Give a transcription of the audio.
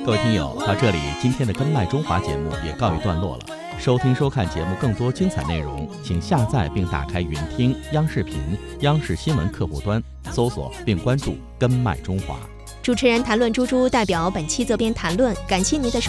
各位听友，到这里今天的根脉中华节目也告一段落了。收听收看节目更多精彩内容，请下载并打开云听央视频、央视新闻客户端，搜索并关注根脉中华。 主持人谈论猪猪代表本期责编谈论，感谢您的收听。